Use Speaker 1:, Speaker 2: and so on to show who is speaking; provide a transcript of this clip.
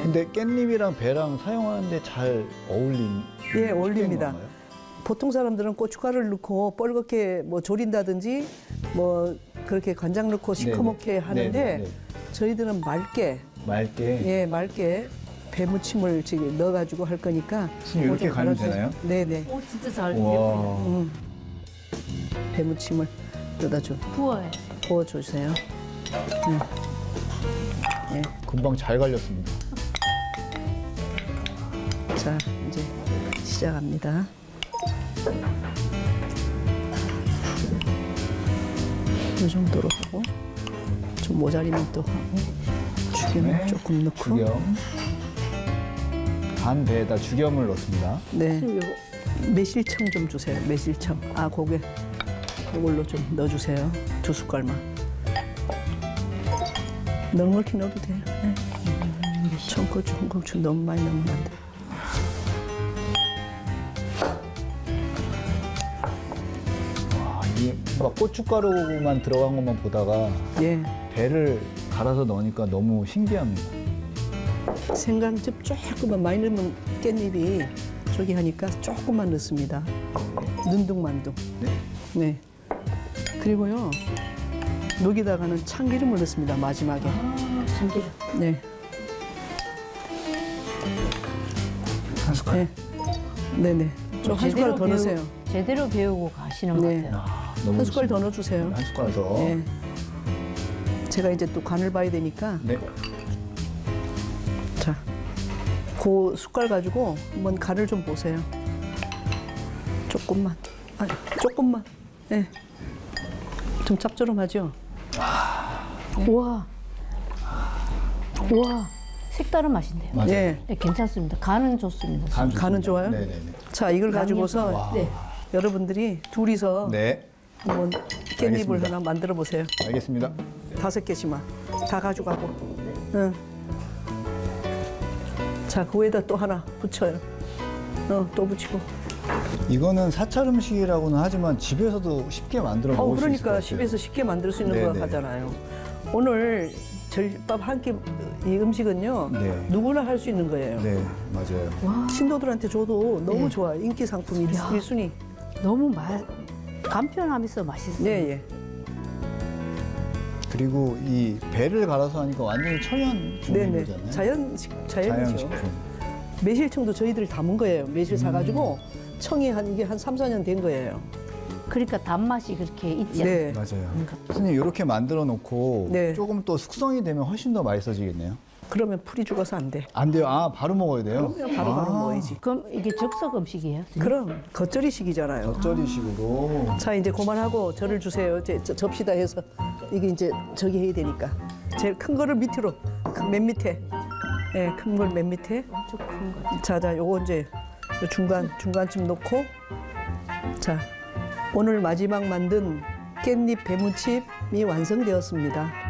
Speaker 1: 근데 깻잎이랑 배랑 사용하는데 잘
Speaker 2: 예, 어울립니다.
Speaker 1: 건가요?
Speaker 2: 보통 사람들은 고춧가루를 넣고 뻘겋게 뭐 조린다든지 뭐 그렇게 간장 넣고 시커멓게 하는데
Speaker 1: 네네.
Speaker 2: 저희들은 맑게
Speaker 1: 맑게.
Speaker 2: 맑게 배무침을 지금 넣어가지고 할 거니까
Speaker 1: 선생님 이렇게
Speaker 2: 좀
Speaker 1: 가면
Speaker 2: 갈아주세요.
Speaker 1: 되나요?
Speaker 2: 네네.
Speaker 3: 오, 진짜 잘
Speaker 1: 와.
Speaker 2: 배무침을 넣어다 좀
Speaker 3: 부어요.
Speaker 2: 부어주세요. 네.
Speaker 1: 금방 잘 갈렸습니다.
Speaker 2: 자, 이제 시작합니다. 이 정도로 하고 좀 모자리면 또 하고 죽염
Speaker 1: 네.
Speaker 2: 조금 넣고
Speaker 1: 죽염. 반 배에다 죽염을 넣습니다.
Speaker 2: 네. 매실청 좀 주세요. 매실청. 아, 고개 이걸로 좀 넣어주세요. 2숟갈만. 넉넉히 넣어도 돼요. 네. 청고추, 홍고추 너무 많이 넣으면 안 돼.
Speaker 1: 와, 이게 막 고춧가루만 들어간 것만 보다가
Speaker 2: 예.
Speaker 1: 배를 갈아서 넣으니까 너무 신기합니다.
Speaker 2: 생강즙 조금만 많이 넣으면 깻잎이 저기 하니까 조금만 넣습니다. 눈둥만둥.
Speaker 1: 네.
Speaker 2: 네. 그리고요, 여기다가는 참기름을 넣습니다. 마지막에.
Speaker 3: 참기름.
Speaker 2: 네.
Speaker 1: 한 숟갈.
Speaker 2: 네. 네네. 좀 한 숟갈 더 넣으세요.
Speaker 3: 제대로 배우고 가시는
Speaker 2: 네.
Speaker 3: 것 같아요.
Speaker 1: 아, 너무
Speaker 2: 한 숟갈 더
Speaker 1: 좋습니다.
Speaker 2: 넣어주세요.
Speaker 1: 한 숟갈 더.
Speaker 2: 네. 제가 이제 또 간을 봐야 되니까.
Speaker 1: 네.
Speaker 2: 자, 그 숟갈 가지고 한번 간을 좀 보세요. 조금만. 아니, 조금만. 네. 좀 짭조름하죠?
Speaker 3: 우와. 우와. 색다른 맛인데요.
Speaker 1: 맞아요.
Speaker 2: 네.
Speaker 3: 네, 괜찮습니다. 간은 좋습니다.
Speaker 1: 간 좋습니다.
Speaker 2: 간은 좋아요?
Speaker 1: 네네네.
Speaker 2: 자, 이걸 가지고서
Speaker 1: 와.
Speaker 3: 네.
Speaker 2: 여러분들이 둘이서
Speaker 1: 네.
Speaker 2: 한번 깻잎을
Speaker 1: 알겠습니다.
Speaker 2: 하나 만들어 보세요.
Speaker 1: 알겠습니다.
Speaker 2: 5개씩만 다 가져가고. 응. 자, 그 위에다 또 하나 붙여요. 또 붙이고.
Speaker 1: 이거는 사찰 음식이라고는 하지만 집에서도 쉽게 만들어 먹을 수 있을 것
Speaker 2: 그러니까
Speaker 1: 같아요.
Speaker 2: 집에서 쉽게 만들 수 있는 거
Speaker 1: 네네.
Speaker 2: 하잖아요. 오늘 절밥 한 끼 이 음식은요,
Speaker 1: 네.
Speaker 2: 누구나 할 수 있는 거예요.
Speaker 1: 네, 맞아요.
Speaker 2: 신도들한테 줘도 너무
Speaker 3: 네.
Speaker 2: 좋아요. 인기 상품
Speaker 3: 야.
Speaker 2: 1순위.
Speaker 3: 너무 간편하면서 맛있어요.
Speaker 2: 예, 예.
Speaker 1: 그리고 이 배를 갈아서 하니까 완전히 천연
Speaker 2: 네네.
Speaker 1: 조미료잖아요.
Speaker 2: 자연이죠.
Speaker 1: 자연식품.
Speaker 2: 매실청도 저희들이 담은 거예요. 매실 사가지고 청이 이게 한 3, 4년 된 거예요.
Speaker 3: 그러니까 단맛이 그렇게 있지 않아요.
Speaker 2: 네.
Speaker 1: 맞아요. 선생님 이렇게 만들어 놓고
Speaker 2: 네.
Speaker 1: 조금 또 숙성이 되면 훨씬 더 맛있어지겠네요.
Speaker 2: 그러면 풀이 죽어서 안 돼.
Speaker 1: 안 돼요. 아, 바로 먹어야 돼요?
Speaker 2: 그러면 바로 먹어야지.
Speaker 3: 그럼 이게 적석 음식이에요?
Speaker 2: 그럼 겉절이식이잖아요.
Speaker 1: 겉절이식으로.
Speaker 2: 자, 이제 그만하고 저를 주세요. 이제 접시다 해서 이게 이제 저기 해야 되니까. 제일 큰 거를 밑으로, 맨 밑에. 예, 큰 걸 맨 밑에.
Speaker 3: 엄청 큰 거.
Speaker 2: 자, 요거 이제 요 중간쯤 놓고. 자, 오늘 마지막 만든 깻잎 배무침이 완성되었습니다.